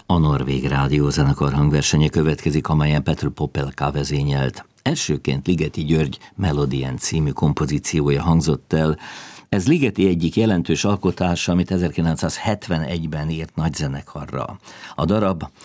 A Norvég Rádiózenekar hangversenye következik, amelyen Petr Popelka vezényelt. Elsőként Ligeti György Melodien című kompozíciója hangzott el. Ez Ligeti egyik jelentős alkotása, amit 1971-ben írt nagyzenekarra. A darab